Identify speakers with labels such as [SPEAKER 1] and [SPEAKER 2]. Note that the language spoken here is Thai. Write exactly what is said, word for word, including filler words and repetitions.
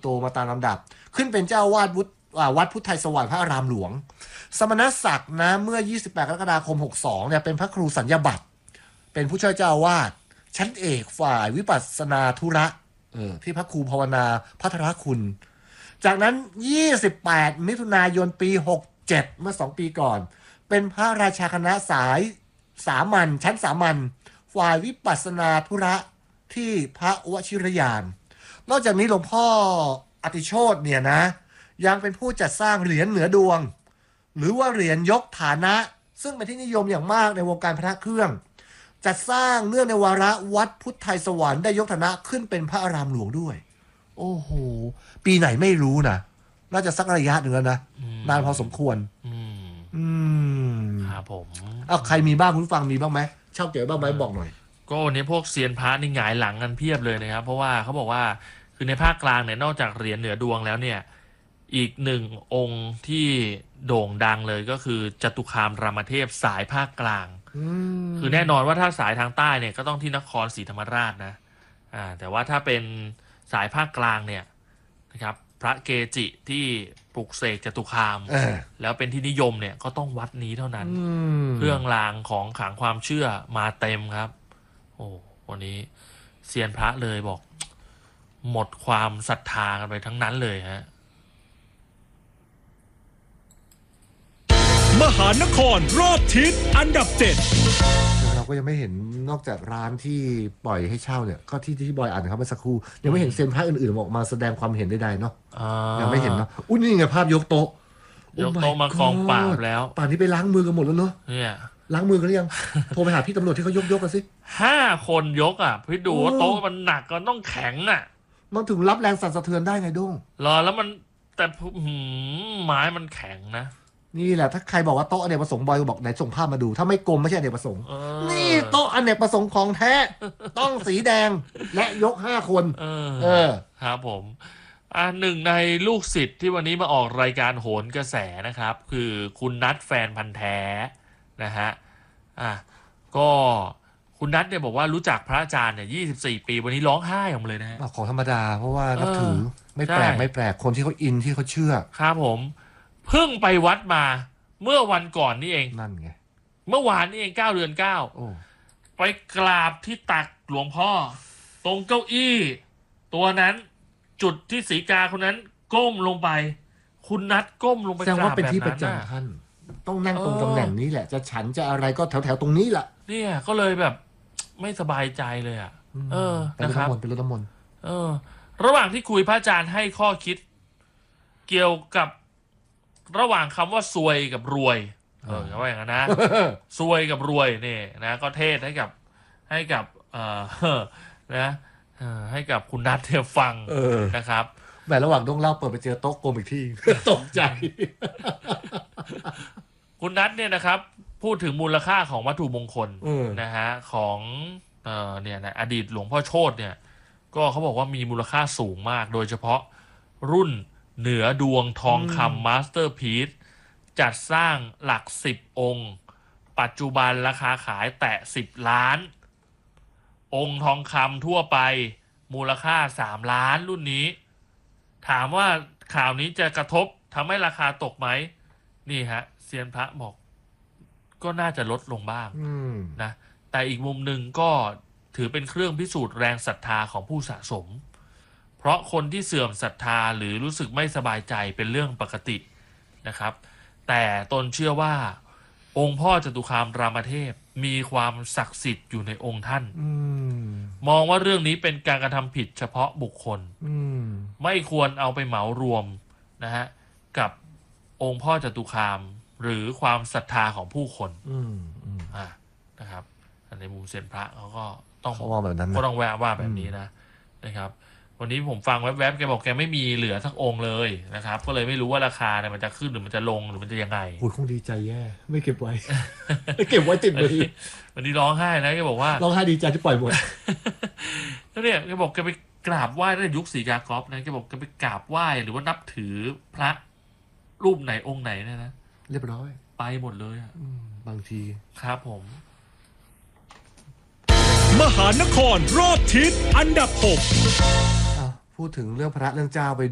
[SPEAKER 1] โตมาตามลำดับขึ้นเป็นเจ้าวาดวัดพุทธไทยสวรรค์พระอารามหลวงสมณศักดิ์นะเมื่อยี่สิบแปดกรกฎาคมหกสองเนี่ยเป็นพระครูสัญญาบัตรเป็นผู้ช่วยเจ้าวาดชั้นเอกฝ่ายวิปัสสนาธุระเออที่พระครูภาวนาพัทรคุณจากนั้นยี่สิบแปดมิถุนายนปีหกเจ็ดเมื่อสองปีก่อนเป็นพระราชาคณะสายสามัญชั้นสามัญฝ่ายวิปัสสนาธุระที่พระวชิรยานนอกจากนี้หลวงพ่ออติโชติเนี่ยนะยังเป็นผู้จัดสร้างเหรียญเหนือดวงหรือว่าเหรียญยกฐานะซึ่งเป็นที่นิยมอย่างมากในวงการพระเครื่องจัดสร้างเนื่องในวาระวัดพุทธไทยสวรรค์ได้ยกฐานะขึ้นเป็นพระอารามหลวงด้วยโอ้โหปีไหนไม่รู้นะน่าจะสักระยะหนึ่งแล้วนะนานพอสมควรอืมอืม
[SPEAKER 2] ครับผม
[SPEAKER 1] อ้าวใครมีบ้างคุณฟังมีบ้างไหมชอบเก๋บ้างไหมบอกหน่อย
[SPEAKER 2] ก็วันนี้พวกเซียนพระนี่หงายหลังกันเพียบเลยนะครับเพราะว่าเขาบอกว่าคือในภาคกลางเนี่ยนอกจากเหรียญเหนือดวงแล้วเนี่ยอีกหนึ่งองค์ที่โด่งดังเลยก็คือจตุคามรามเทพสายภาคกลางคือแน่นอนว่าถ้าสายทางใต้เนี่ยก็ต้องที่นครศรีธรรมราชนะอ่าแต่ว่าถ้าเป็นสายภาคกลางเนี่ยนะครับพระเกจิที่ปลุกเสกจตุคามแล้วเป็นที่นิยมเนี่ยก็ต้องวัดนี้เท่านั้นเครื่องรางของขลังความเชื่อมาเต็มครับโอ้วันนี้เซียนพระเลยบอกหมดความศรัทธากันไปทั้งนั้นเลยฮะ
[SPEAKER 3] มหานครรอบทิศอันดับเจ็ด
[SPEAKER 1] เราก็ยังไม่เห็นนอกจากร้านที่ปล่อยให้เช่าเนี่ยก็ที่ที่บอยอ่านครับเมื่อสักครู่ยังไม่เห็นเซียนพระอื่นๆออกมาแสดงความเห็นใดๆเนาะยังไม่เห็นเนาะอุ้ยนี่ไงภาพยกโต๊ะ
[SPEAKER 2] ยกโต๊ะมากองปราบแล้ว
[SPEAKER 1] ป่านนี้ไปล้างมือกันหมดแล้วเนาะ
[SPEAKER 2] เนี่ย
[SPEAKER 1] ล้างมือกันหรือยังโทรไปหาพี่ตำรวจที่เขายกยกกันสิ
[SPEAKER 2] ห้าคนยกอ่ะพี่ดูว่าโต๊ะมันหนักก็ต้องแข็งอ่ะ
[SPEAKER 1] มันถึงรับแรงสั่นสะเทือนได้ไงด้ง
[SPEAKER 2] รอแล้วมันแต่ไม้มันแข็งนะ
[SPEAKER 1] นี่แหละถ้าใครบอกว่าโต๊ะอเนกประสงค์บอยก็บอกไหนส่งภาพมาดูถ้าไม่กลมไม่ใช่อเนกประสงค์นี่โต๊ะอเนกประสงค์ของแท้ต้องสีแดงและยกห้าคน
[SPEAKER 2] เออเออครับผมอ่าหนึ่งในลูกศิษย์ที่วันนี้มาออกรายการโหนกระแสนะครับคือคุณนัทแฟนพันธ์แท้นะฮะอ่ะก็คุณนัทเนี่ยบอกว่ารู้จักพระอาจารย์เนี่ยยี่สิบสี่ปีวันนี้ร้องไห้ออกมาเลยนะฮะ
[SPEAKER 1] ของธรรมดาเพราะว่านับถือไม่แปลกไม่แปลกคนที่เขาอินที่เขาเชื่อ
[SPEAKER 2] ครับผมเพิ่งไปวัดมาเมื่อวันก่อนนี่เอง
[SPEAKER 1] นั่นไง
[SPEAKER 2] เมื่อวานนี่เองเก้าเดือนเก้าไปกราบที่ตักหลวงพ่อตรงเก้าอี้ตัวนั้นจุดที่ศรีกาคนนั้นก้มลงไปคุณนัทก้มลงไปกราบแบบนั้นแสดงว่าเป็นที่ประจำท่าน
[SPEAKER 1] ต้องนั่งตรงตำแหน่งนี้แหละจะฉันจะอะไรก็แถวแถวตรงนี้แหละ
[SPEAKER 2] เนี่ยก็เลยแบบไม่สบายใจเลยอ่ะเออนะครับ
[SPEAKER 1] เป็นรถน้ำมนต์
[SPEAKER 2] เออระหว่างที่คุยพระอาจารย์ให้ข้อคิดเกี่ยวกับระหว่างคำว่าซวยกับรวยเออว่าอย่างนั้นนะซวยกับรวยนี่นะก็เทศให้กับให้กับเอ่อนะให้กับคุณนัทเทียฟังนะครับ
[SPEAKER 1] แต่ระหว่างดงเล่าเปิดไปเจอโต๊ะกลมอีกที่ตกใจ
[SPEAKER 2] คุณนัทเนี่ยนะครับพูดถึงมูลค่าของวัตถุมงคลนะฮะของเอ่อเนี่ยนะอดีตหลวงพ่อโชติเนี่ยก็เขาบอกว่ามีมูลค่าสูงมากโดยเฉพาะรุ่นเหนือดวงทองคำมาสเตอร์พีซจัดสร้างหลักสิบองค์ปัจจุบันราคาขายแตะสิบล้านองค์ทองคำทั่วไปมูลค่าสามล้านรุ่นนี้ถามว่าข่าวนี้จะกระทบทำให้ราคาตกไหมนี่ฮะเซียนพระบอกก็น่าจะลดลงบ้างนะแต่อีกมุมหนึ่งก็ถือเป็นเครื่องพิสูจน์แรงศรัทธาของผู้สะสมเพราะคนที่เสื่อมศรัทธาหรือรู้สึกไม่สบายใจเป็นเรื่องปกตินะครับแต่ตนเชื่อว่าองค์พ่อจตุคามรามเทพมีความศักดิ์สิทธิ์อยู่ในองค์ท่านมองว่าเรื่องนี้เป็นการกระทำผิดเฉพาะบุคคลไม่ควรเอาไปเหมารวมนะฮะกับองค์พ่อจตุคามหรือความศรัทธาของผู้คนอ่านะครับในมุมเซียนพระเขาก็ต้อง
[SPEAKER 1] ว่าแบบนั้น
[SPEAKER 2] ก็ต้องแวะว่าแบบนี้นะนะครับวันนี้ผมฟังแวบๆแกบอกแกไม่มีเหลือสักองค์เลยนะครับก็เลยไม่รู้ว่าราคาเนี่ยมันจะขึ้นหรือมันจะลงหรือมันจะยังไง
[SPEAKER 1] โอ้ยคงดีใจแย่ไม่เก็บไว้ ไม่เก็บไว้ติดเลย
[SPEAKER 2] วันนี้ร้องไห้นะแกบอกว่า
[SPEAKER 1] ร้องไห้ดีใจที่ปล่อยหมด
[SPEAKER 2] แล้วเนี่ยแกบอกแกไปกราบไหว้ตั้งแต่ยุคศรีกากรอบนะแกบอกแกไปกราบไหว้หรือว่านับถือพระรูปไหนองค์ไหนเนี่ยนะ
[SPEAKER 1] เรียบร้อย
[SPEAKER 2] ไปหมดเลยอ่ะ
[SPEAKER 1] บางที
[SPEAKER 2] ครับผม
[SPEAKER 3] มหานครรอบทิศอันดับหก
[SPEAKER 1] พูดถึงเรื่องพระเรื่องเจ้าไป